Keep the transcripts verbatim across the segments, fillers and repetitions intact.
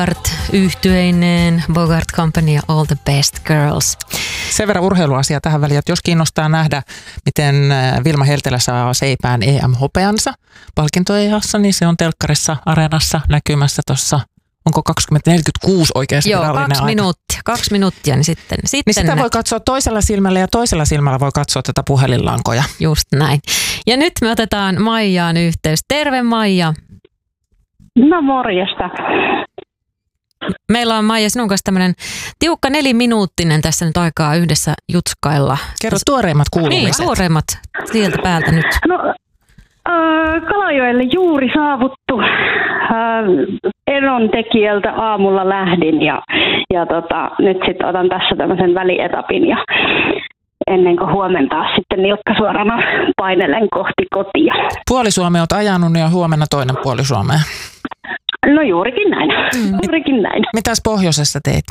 Bogart-yhtyeineen, Bogart Company ja All the Best Girls. Sen verran urheiluasia tähän väliin, että jos kiinnostaa nähdä, miten Vilma Heltelä saa seipään E M-hopeansa palkintoejassa, niin se on telkkarissa Areenassa näkymässä tuossa. Onko kaksikymmentä neljäkymmentäkuusi oikeasti Joo, virallinen kaksi aika? minuuttia. Kaksi minuuttia, niin sitten... sitten niin sitä voi katsoa toisella silmällä ja toisella silmällä voi katsoa tätä puhelinlankoja. Just näin. Ja nyt me otetaan Maijaan yhteys. Terve Maija. No morjesta. Meillä on Maija sinun kanssa tämmöinen tiukka neliminuuttinen tässä nyt aikaa yhdessä jutskailla. Kerro tuoreimmat kuulumiset. Niin, tuoreimmat sieltä päältä nyt. No, äh, Kalajoelle juuri saavuttu. Äh, eron tekijältä aamulla lähdin ja, ja tota, nyt sitten otan tässä tämmöisen välietapin ja ennen kuin huomenna sitten nilkka suorana painelen kohti kotia. Puoli Suomea olet ajanut ja huomenna toinen puoli Suomea. No juurikin näin. Mm. Juurikin näin. Mitäs pohjoisessa teit?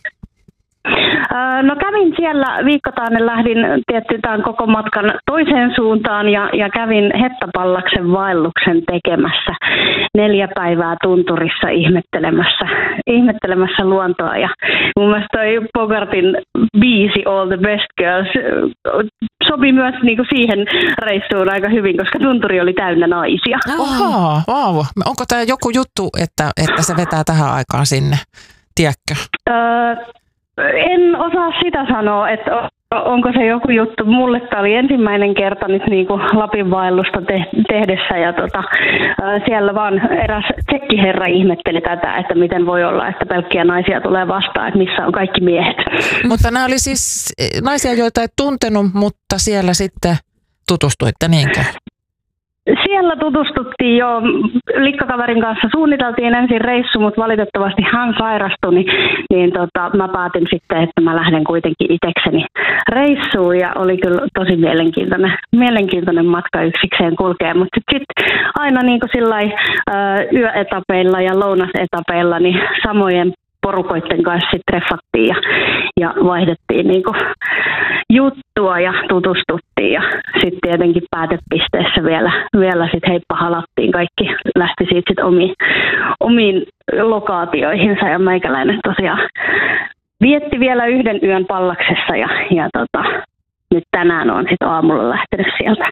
No kävin siellä viikkotaanne, lähdin tietty tämän koko matkan toiseen suuntaan ja, ja kävin Hettapallaksen vaelluksen tekemässä neljä päivää tunturissa ihmettelemässä, ihmettelemässä luontoa. Ja mun mielestä toi Bogartin biisi All the Best Girls sopi myös niinku siihen reissuun aika hyvin, koska tunturi oli täynnä naisia. Oho, wow. Onko tämä joku juttu, että, että se vetää tähän aikaan sinne, tiedätkö? Öö, En osaa sitä sanoa, että onko se joku juttu. Mulle tämä oli ensimmäinen kerta nyt niin kuin Lapin vaellusta te- tehdessä ja tota, siellä vaan eräs tsekkiherra ihmetteli tätä, että miten voi olla, että pelkkiä naisia tulee vastaan, että missä on kaikki miehet. Mutta nämä oli siis naisia, joita et tuntenut, mutta siellä sitten tutustuitte, niinkö? Siellä tutustuttiin jo, likkakaverin kanssa suunniteltiin ensin reissu, mutta valitettavasti hän sairastui, niin, niin tota, mä päätin sitten, että mä lähden kuitenkin itsekseni reissuun ja oli kyllä tosi mielenkiintoinen, mielenkiintoinen matka yksikseen kulkea, mutta sitten sit aina niin kuin sillai, ö, yöetapeilla ja lounasetapeilla niin samojen porukoiden kanssa sitten treffattiin ja, ja vaihdettiin niinku juttua ja tutustuttiin ja sitten tietenkin päätepisteessä vielä, vielä sitten heippa halattiin. Kaikki lähti siitä sitten omiin, omiin lokaatioihinsa ja meikäläinen tosiaan vietti vielä yhden yön Pallaksessa ja, ja tota, nyt tänään on sitten aamulla lähtenyt sieltä,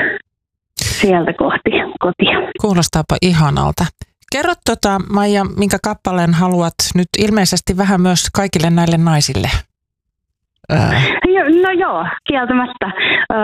sieltä kohti kotia. Kuulostaapa ihanalta. Kerro tota, Maija, minkä kappaleen haluat nyt ilmeisesti vähän myös kaikille näille naisille? Öö. No joo, kieltämättä. Öö,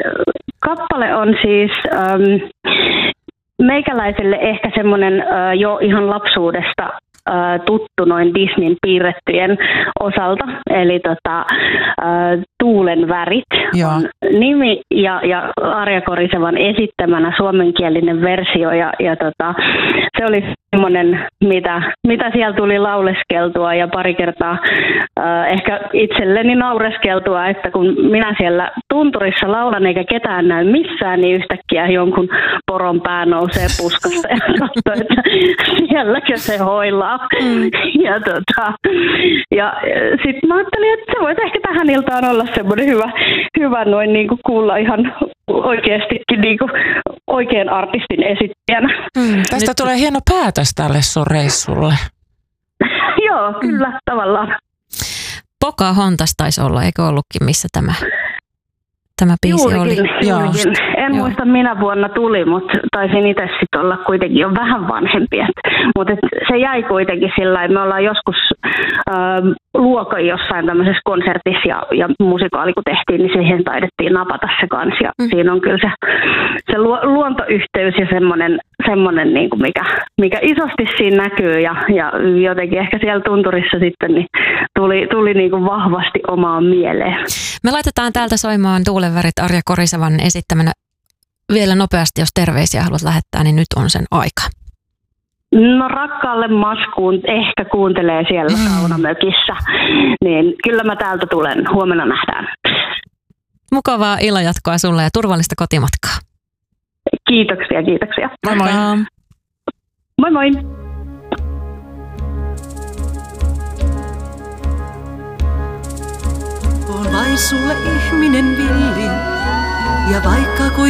kappale on siis öö, meikäläiselle ehkä semmoinen öö, jo ihan lapsuudesta öö, tuttu noin Disneyn piirrettyjen osalta. Eli tota, öö, Tuulen värit Joo. on nimi ja, ja Arja Korisevan esittämänä suomenkielinen versio. Ja, ja tota, se oli semmoinen, mitä, mitä siellä tuli lauleskeltua ja pari kertaa äh, ehkä itselleni naureskeltua, että kun minä siellä tunturissa laulan eikä ketään näy missään, niin yhtäkkiä jonkun poron pää nousee puskasta ja katsoo, että sielläkö se hoilaa. Mm. Ja, tota, ja sitten mä ajattelin, että se voisi ehkä tähän iltaan olla semmoinen hyvä, hyvä noin niin kuin kuulla ihan oikeastikin niin kuin oikean artistin esittäjänä. Mm, tästä Nyt... tulee hieno päätös tälle sun reissulle. Joo, kyllä, mm. tavallaan. Pocahontas taisi olla, eikö ollutkin, missä tämä, tämä biisi juurikin, oli? Juurikin. En Joo. muista minä vuonna tuli, mutta taisin itse sitten olla kuitenkin jo vähän vanhempi. Mutta se jäi kuitenkin sillä lailla, me ollaan joskus äh, luokan jossain tämmöisessä konsertissa ja, ja musikaali kun tehtiin, niin siihen taidettiin napata se kanssa. Ja mm. siinä on kyllä se, se luontoyhteys ja semmoinen, semmoinen niin kuin mikä, mikä isosti siinä näkyy ja, ja jotenkin ehkä siellä tunturissa sitten niin tuli, tuli niin kuin vahvasti omaan mieleen. Me laitetaan täältä soimaan Tuulen värit Arja Korisevan esittämänä. Vielä nopeasti, jos terveisiä haluat lähettää, niin nyt on sen aika. No rakkaalle Maskuun ehkä kuuntelee siellä mm. saunamökissä, niin kyllä mä täältä tulen. Huomenna nähdään. Mukavaa illanjatkoa sulle ja turvallista kotimatkaa. Kiitoksia, kiitoksia. Moi moi. Moi moi. On vain sulle ihminen villi ja vaikka kuin